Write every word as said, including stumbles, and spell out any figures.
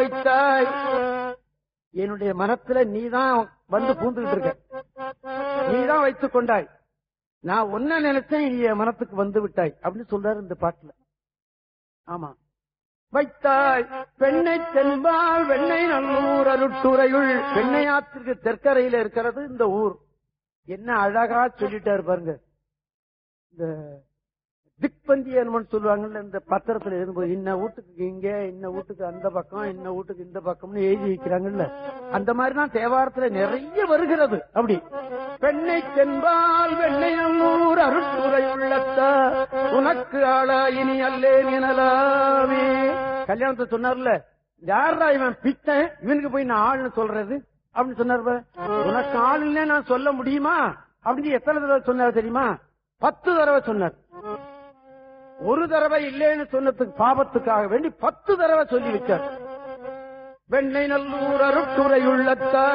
வைத்தாய், என்னுடைய மனத்துல நீதான் வந்து பூந்துகிட்டு இருக்க, நீதான் வைத்துக் கொண்டாய், நான் ஒன்ன நினைச்சேன், நீ என் மனத்துக்கு வந்து விட்டாய் அப்படின்னு சொல்றாரு இந்த பாட்டுல. ஆமா, வைத்தாய் பெண்ணை தென்பால் வெண்ணை நல்லூர் அருட்டுறையுள். பெண்ணையாத்திற்கு தெற்கரையில இருக்கிறது இந்த ஊர். என்ன அழகா சொல்லிட்டாரு பாருங்க. இந்த திக்பந்தியன் சொல்லுவாங்கல்ல, இந்த பத்திரத்துல எழுதும்போது இன்ன வீட்டுக்கு இங்க, இன்ன வீட்டுக்கு அந்த பக்கம், இன்ன வீட்டுக்கு இந்த பக்கம்னு எழுதி வைக்கிறாங்கல்ல, அந்த மாதிரிதான் தேவாரத்துல நிறைய வருகிறது. அப்படி பெண்ணை தென்பால் வெண்ணை நல்லூர் அருட்டுறை உள்ளத்த உனக்கு ஆளா இனி அல்லேன் எனலாமே. கல்யாணத்தை சொன்னார்ல, யாரா இவன் பித்தன், இவனுக்கு போய் நான் ஆள்னு சொல்றது அப்படின்னு சொன்னார். உனக்கு ஆளுன்னே நான் சொல்ல முடியுமா அப்படின்னு எத்தனை தடவை சொன்னார் தெரியுமா? பத்து தடவை சொன்னார். ஒரு தடவை இல்லைன்னு சொன்னதுக்கு பாபத்துக்காக வேண்டி பத்து தடவை சொல்லி வச்சார். வெண்ணை நல்லூர் அருட்டுறை உள்ளத்த